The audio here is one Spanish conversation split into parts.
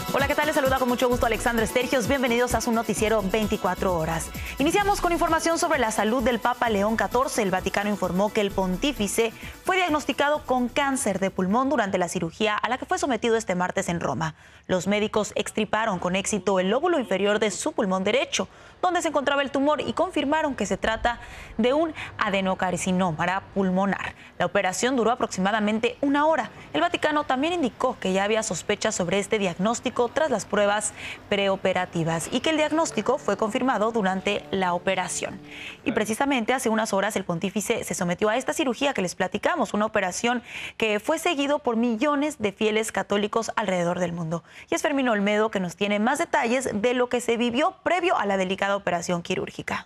Hola, ¿qué tal? Les saluda con mucho gusto Alexandra Estergios. Bienvenidos a su noticiero 24 horas. Iniciamos con información sobre la salud del Papa León XIV. El Vaticano informó que el pontífice fue diagnosticado con cáncer de pulmón durante la cirugía a la que fue sometido este martes en Roma. Los médicos extirparon con éxito el lóbulo inferior de su pulmón derecho, donde se encontraba el tumor, y confirmaron que se trata de un adenocarcinoma pulmonar. La operación duró aproximadamente una hora. El Vaticano también indicó que ya había sospechas sobre este diagnóstico tras las pruebas preoperativas y que el diagnóstico fue confirmado durante la operación. Y precisamente hace unas horas el pontífice se sometió a esta cirugía que les platicamos, una operación que fue seguido por millones de fieles católicos alrededor del mundo. Y es Fermín Olmedo que nos tiene más detalles de lo que se vivió previo a la delicada operación quirúrgica.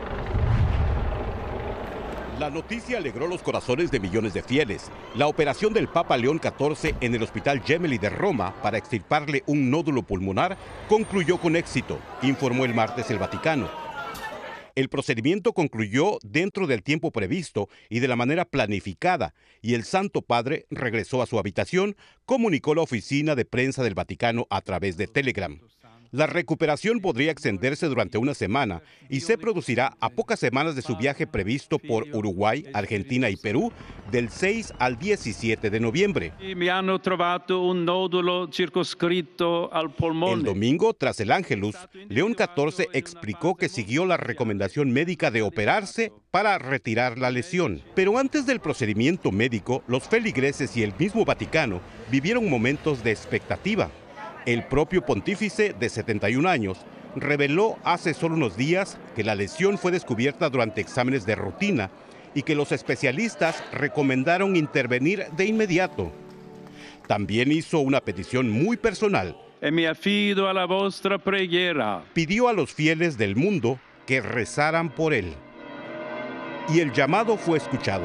La noticia alegró los corazones de millones de fieles. La operación del Papa León XIV en el Hospital Gemelli de Roma para extirparle un nódulo pulmonar concluyó con éxito, informó el martes el Vaticano. El procedimiento concluyó dentro del tiempo previsto y de la manera planificada, y el Santo Padre regresó a su habitación, comunicó la oficina de prensa del Vaticano a través de Telegram. La recuperación podría extenderse durante una semana y se producirá a pocas semanas de su viaje previsto por Uruguay, Argentina y Perú del 6 al 17 de noviembre. Mi hanno trovato un nódulo circoscritto al polmone. El domingo, tras el Ángelus, León XIV explicó que siguió la recomendación médica de operarse para retirar la lesión. Pero antes del procedimiento médico, los feligreses y el mismo Vaticano vivieron momentos de expectativa. El propio pontífice, de 71 años, reveló hace solo unos días que la lesión fue descubierta durante exámenes de rutina y que los especialistas recomendaron intervenir de inmediato. También hizo una petición muy personal. Me affido alla vostra preghiera. Pidió a los fieles del mundo que rezaran por él. Y el llamado fue escuchado.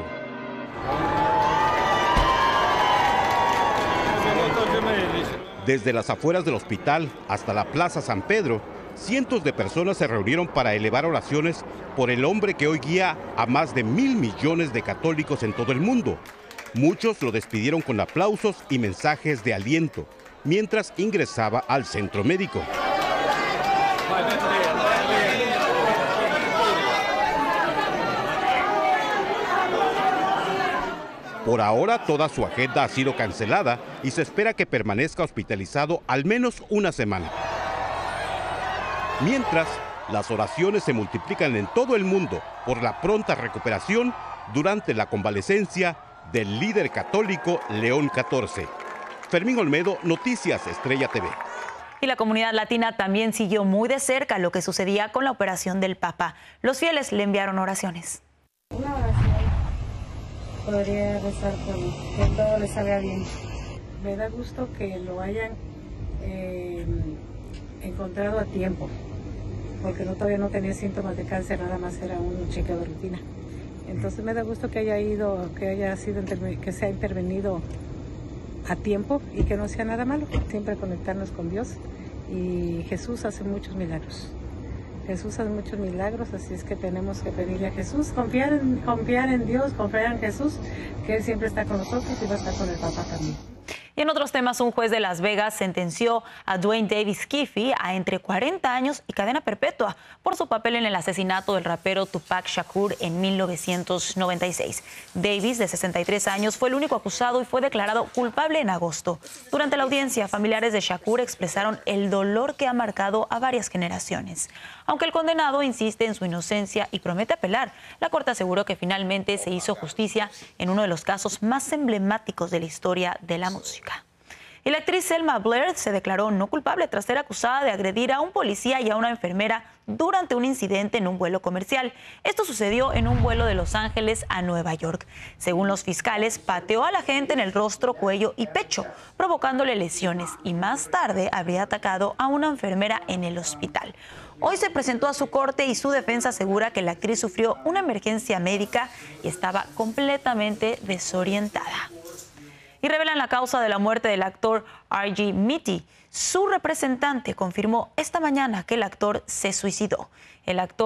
Desde las afueras del hospital hasta la Plaza San Pedro, cientos de personas se reunieron para elevar oraciones por el hombre que hoy guía a más de 1.000 millones de católicos en todo el mundo. Muchos lo despidieron con aplausos y mensajes de aliento, mientras ingresaba al centro médico. Por ahora, toda su agenda ha sido cancelada y se espera que permanezca hospitalizado al menos una semana. Mientras, las oraciones se multiplican en todo el mundo por la pronta recuperación durante la convalecencia del líder católico León XIV. Fermín Olmedo, Noticias Estrella TV. Y la comunidad latina también siguió muy de cerca lo que sucedía con la operación del Papa. Los fieles le enviaron oraciones. Una oración podría rezar por que todo le salga bien. Me da gusto que lo hayan encontrado a tiempo, porque todavía no tenía síntomas de cáncer, nada más era un chequeo de rutina. Entonces me da gusto que que se ha intervenido a tiempo y que no sea nada malo. Siempre conectarnos con Dios, y Jesús hace muchos milagros. Jesús hace muchos milagros, así es que tenemos que pedirle a Jesús, confiar en Dios, confiar en Jesús, que Él siempre está con nosotros y va a estar con el Papa también. Y en otros temas, un juez de Las Vegas sentenció a Duane Davis Kiffy a entre 40 años y cadena perpetua por su papel en el asesinato del rapero Tupac Shakur en 1996. Davis, de 63 años, fue el único acusado y fue declarado culpable en agosto. Durante la audiencia, familiares de Shakur expresaron el dolor que ha marcado a varias generaciones. Aunque el condenado insiste en su inocencia y promete apelar, la Corte aseguró que finalmente se hizo justicia en uno de los casos más emblemáticos de la historia de la música. Y la actriz Selma Blair se declaró no culpable tras ser acusada de agredir a un policía y a una enfermera durante un incidente en un vuelo comercial. Esto sucedió en un vuelo de Los Ángeles a Nueva York. Según los fiscales, pateó a la gente en el rostro, cuello y pecho, provocándole lesiones, y más tarde habría atacado a una enfermera en el hospital. Hoy se presentó a su corte y su defensa asegura que la actriz sufrió una emergencia médica y estaba completamente desorientada. Y revelan la causa de la muerte del actor R.J. Mitte. Su representante confirmó esta mañana que el actor se suicidó. El actor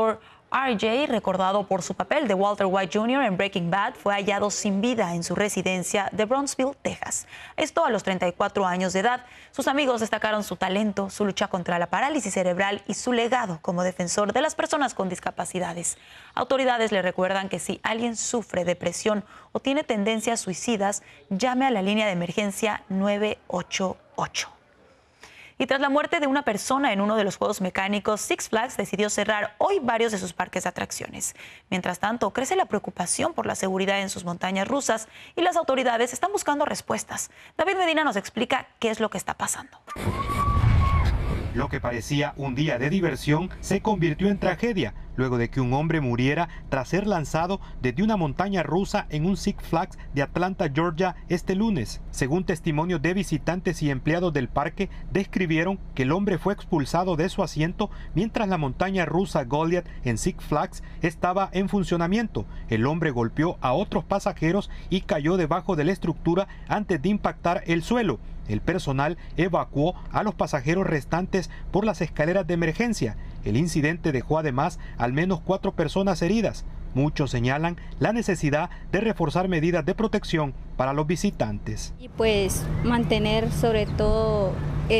RJ, recordado por su papel de Walter White Jr. en Breaking Bad, fue hallado sin vida en su residencia de Brownsville, Texas. Esto a los 34 años de edad. Sus amigos destacaron su talento, su lucha contra la parálisis cerebral y su legado como defensor de las personas con discapacidades. Autoridades le recuerdan que si alguien sufre depresión o tiene tendencias suicidas, llame a la línea de emergencia 988. Y tras la muerte de una persona en uno de los juegos mecánicos, Six Flags decidió cerrar hoy varios de sus parques de atracciones. Mientras tanto, crece la preocupación por la seguridad en sus montañas rusas y las autoridades están buscando respuestas. David Medina nos explica qué es lo que está pasando. Lo que parecía un día de diversión se convirtió en tragedia luego de que un hombre muriera tras ser lanzado desde una montaña rusa en un Six Flags de Atlanta, Georgia, este lunes. Según testimonios de visitantes y empleados del parque, describieron que el hombre fue expulsado de su asiento mientras la montaña rusa Goliath en Six Flags estaba en funcionamiento. El hombre golpeó a otros pasajeros y cayó debajo de la estructura antes de impactar el suelo. El personal evacuó a los pasajeros restantes por las escaleras de emergencia. El incidente dejó además al menos 4 personas heridas. Muchos señalan la necesidad de reforzar medidas de protección para los visitantes. Y pues mantener sobre todo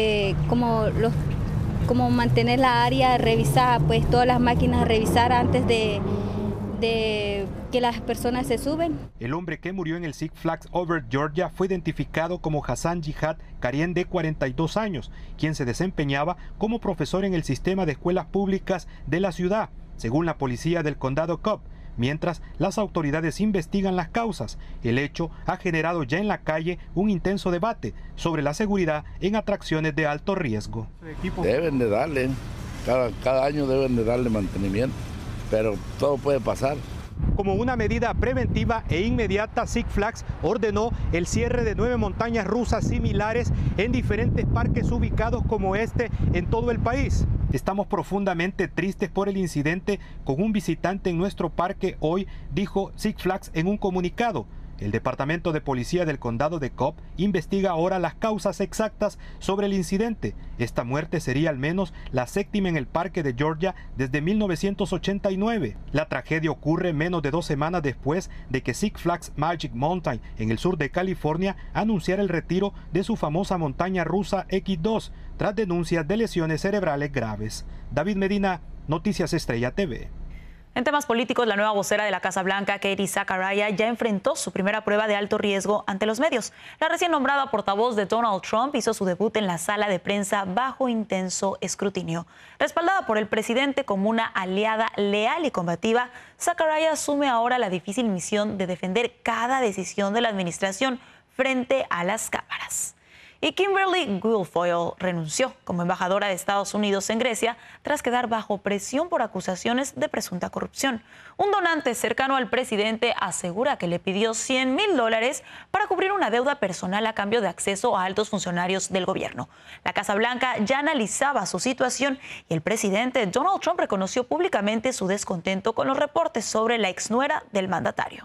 como mantener la área revisada, pues todas las máquinas revisar antes de que las personas se suben. El hombre que murió en el Six Flags Over Georgia fue identificado como Hassan Jihad Karien, de 42 años, quien se desempeñaba como profesor en el sistema de escuelas públicas de la ciudad, según la policía del condado Cobb. Mientras las autoridades investigan las causas, el hecho ha generado ya en la calle un intenso debate sobre la seguridad en atracciones de alto riesgo. Deben de darle, cada año deben de darle mantenimiento, pero todo puede pasar. Como una medida preventiva e inmediata, Six Flags ordenó el cierre de 9 montañas rusas similares en diferentes parques ubicados como este en todo el país. Estamos profundamente tristes por el incidente con un visitante en nuestro parque hoy, dijo Six Flags en un comunicado. El Departamento de Policía del Condado de Cobb investiga ahora las causas exactas sobre el incidente. Esta muerte sería al menos la 7ª en el parque de Georgia desde 1989. La tragedia ocurre menos de 2 semanas después de que Six Flags Magic Mountain, en el sur de California, anunciara el retiro de su famosa montaña rusa X2 tras denuncias de lesiones cerebrales graves. David Medina, Noticias Estrella TV. En temas políticos, la nueva vocera de la Casa Blanca, Katie Zachariah, ya enfrentó su primera prueba de alto riesgo ante los medios. La recién nombrada portavoz de Donald Trump hizo su debut en la sala de prensa bajo intenso escrutinio. Respaldada por el presidente como una aliada leal y combativa, Zachariah asume ahora la difícil misión de defender cada decisión de la administración frente a las cámaras. Y Kimberly Guilfoyle renunció como embajadora de Estados Unidos en Grecia tras quedar bajo presión por acusaciones de presunta corrupción. Un donante cercano al presidente asegura que le pidió $100,000 para cubrir una deuda personal a cambio de acceso a altos funcionarios del gobierno. La Casa Blanca ya analizaba su situación y el presidente Donald Trump reconoció públicamente su descontento con los reportes sobre la exnuera del mandatario.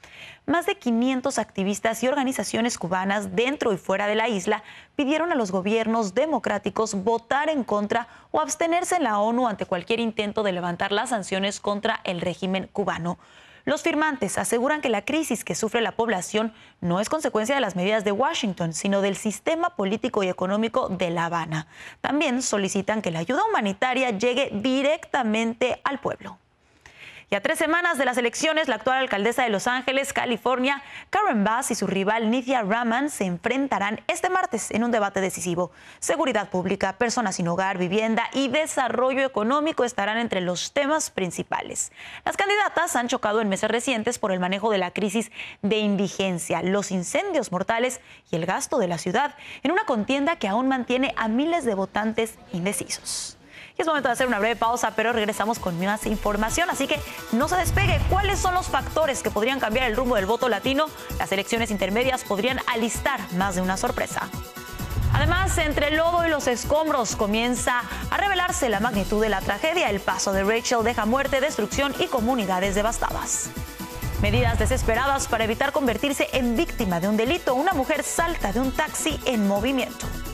Más de 500 activistas y organizaciones cubanas dentro y fuera de la isla pidieron a los gobiernos democráticos votar en contra o abstenerse en la ONU ante cualquier intento de levantar las sanciones contra el régimen cubano. Los firmantes aseguran que la crisis que sufre la población no es consecuencia de las medidas de Washington, sino del sistema político y económico de La Habana. También solicitan que la ayuda humanitaria llegue directamente al pueblo. Y a 3 semanas de las elecciones, la actual alcaldesa de Los Ángeles, California, Karen Bass, y su rival Nithya Raman se enfrentarán este martes en un debate decisivo. Seguridad pública, personas sin hogar, vivienda y desarrollo económico estarán entre los temas principales. Las candidatas han chocado en meses recientes por el manejo de la crisis de indigencia, los incendios mortales y el gasto de la ciudad, en una contienda que aún mantiene a miles de votantes indecisos. Y es momento de hacer una breve pausa, pero regresamos con más información, así que no se despegue. ¿Cuáles son los factores que podrían cambiar el rumbo del voto latino? Las elecciones intermedias podrían alistar más de una sorpresa. Además, entre el lodo y los escombros comienza a revelarse la magnitud de la tragedia. El paso de Rachel deja muerte, destrucción y comunidades devastadas. Medidas desesperadas para evitar convertirse en víctima de un delito. Una mujer salta de un taxi en movimiento.